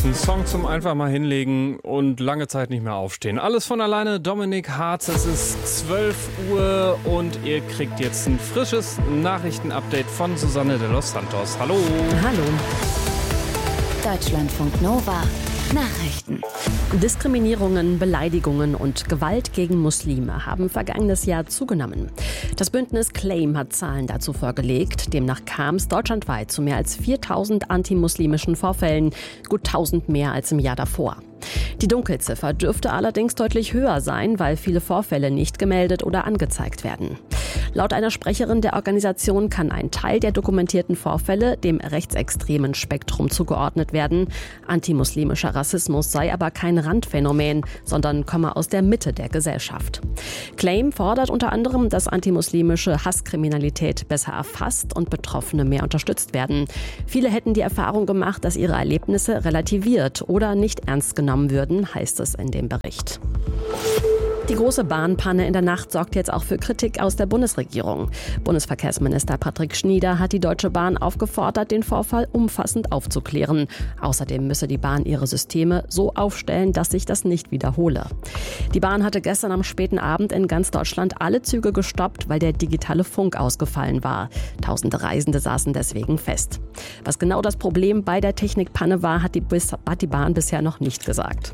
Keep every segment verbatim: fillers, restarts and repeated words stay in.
Ein Song zum einfach mal hinlegen und lange Zeit nicht mehr aufstehen. Alles von alleine, Dominik Hartz. Es ist zwölf Uhr und ihr kriegt jetzt ein frisches Nachrichtenupdate von Susanne de los Santos. Hallo. Hallo. Deutschlandfunk Nova. Nachrichten. Diskriminierungen, Beleidigungen und Gewalt gegen Muslime haben vergangenes Jahr zugenommen. Das Bündnis Claim hat Zahlen dazu vorgelegt. Demnach kam es deutschlandweit zu mehr als viertausend antimuslimischen Vorfällen, gut tausend mehr als im Jahr davor. Die Dunkelziffer dürfte allerdings deutlich höher sein, weil viele Vorfälle nicht gemeldet oder angezeigt werden. Laut einer Sprecherin der Organisation kann ein Teil der dokumentierten Vorfälle dem rechtsextremen Spektrum zugeordnet werden. Antimuslimischer Rassismus sei aber kein Randphänomen, sondern komme aus der Mitte der Gesellschaft. Claim fordert unter anderem, dass antimuslimische Hasskriminalität besser erfasst und Betroffene mehr unterstützt werden. Viele hätten die Erfahrung gemacht, dass ihre Erlebnisse relativiert oder nicht ernst genommen würden, heißt es in dem Bericht. Die große Bahnpanne in der Nacht sorgt jetzt auch für Kritik aus der Bundesregierung. Bundesverkehrsminister Patrick Schnieder hat die Deutsche Bahn aufgefordert, den Vorfall umfassend aufzuklären. Außerdem müsse die Bahn ihre Systeme so aufstellen, dass sich das nicht wiederhole. Die Bahn hatte gestern am späten Abend in ganz Deutschland alle Züge gestoppt, weil der digitale Funk ausgefallen war. Tausende Reisende saßen deswegen fest. Was genau das Problem bei der Technikpanne war, hat die, hat die Bahn bisher noch nicht gesagt.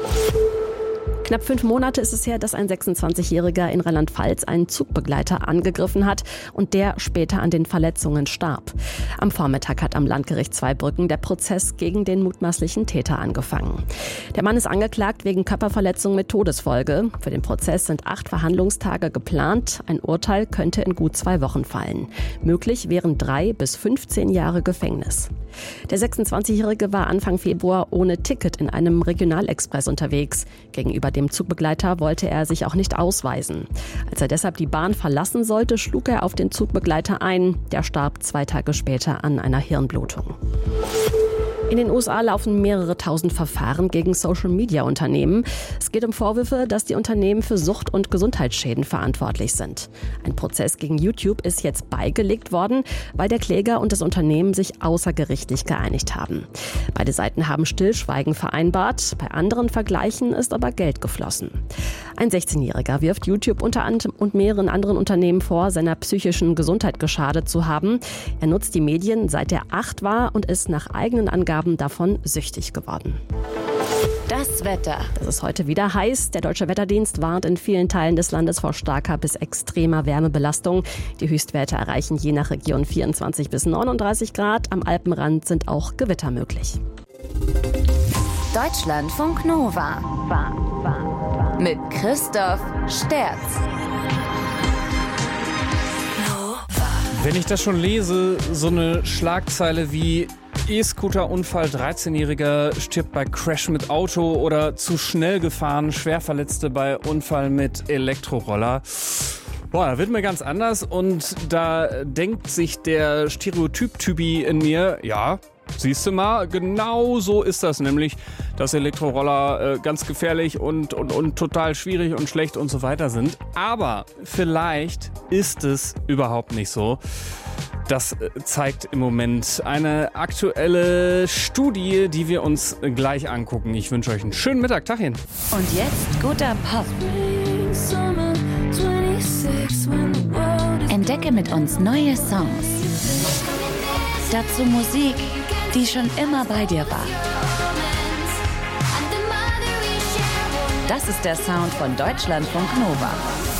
Knapp fünf Monate ist es her, dass ein sechsundzwanzigjähriger in Rheinland-Pfalz einen Zugbegleiter angegriffen hat und der später an den Verletzungen starb. Am Vormittag hat am Landgericht Zweibrücken der Prozess gegen den mutmaßlichen Täter angefangen. Der Mann ist angeklagt wegen Körperverletzung mit Todesfolge. Für den Prozess sind acht Verhandlungstage geplant. Ein Urteil könnte in gut zwei Wochen fallen. Möglich wären drei bis fünfzehn Jahre Gefängnis. Der sechsundzwanzigjährige war Anfang Februar ohne Ticket in einem Regionalexpress unterwegs. Gegenüber dem Zugbegleiter wollte er sich auch nicht ausweisen. Als er deshalb die Bahn verlassen sollte, schlug er auf den Zugbegleiter ein. Der starb zwei Tage später an einer Hirnblutung. In den U S A laufen mehrere tausend Verfahren gegen Social-Media-Unternehmen. Es geht um Vorwürfe, dass die Unternehmen für Sucht- und Gesundheitsschäden verantwortlich sind. Ein Prozess gegen YouTube ist jetzt beigelegt worden, weil der Kläger und das Unternehmen sich außergerichtlich geeinigt haben. Beide Seiten haben Stillschweigen vereinbart. Bei anderen Vergleichen ist aber Geld geflossen. Ein sechzehnjähriger wirft YouTube unter anderem und mehreren anderen Unternehmen vor, seiner psychischen Gesundheit geschadet zu haben. Er nutzt die Medien, seit er acht war und ist nach eigenen Angaben davon süchtig geworden. Das Wetter. Das ist heute wieder heiß. Der Deutsche Wetterdienst warnt in vielen Teilen des Landes vor starker bis extremer Wärmebelastung. Die Höchstwerte erreichen je nach Region vierundzwanzig bis neununddreißig Grad. Am Alpenrand sind auch Gewitter möglich. Deutschlandfunk Nova. Mit Christoph Sterz. Wenn ich das schon lese, so eine Schlagzeile wie E-Scooter-Unfall, dreizehnjähriger stirbt bei Crash mit Auto oder zu schnell gefahren, Schwerverletzte bei Unfall mit Elektroroller. Boah, da wird mir ganz anders und da denkt sich der Stereotyp-Typi in mir, ja, siehst du mal, genau so ist das nämlich, dass Elektroroller äh, ganz gefährlich und, und, und total schwierig und schlecht und so weiter sind. Aber vielleicht ist es überhaupt nicht so. Das zeigt im Moment eine aktuelle Studie, die wir uns gleich angucken. Ich wünsche euch einen schönen Mittag. Tag hin. Und jetzt guter Pop. Entdecke mit uns neue Songs. Dazu Musik, die schon immer bei dir war. Das ist der Sound von Deutschlandfunk Nova.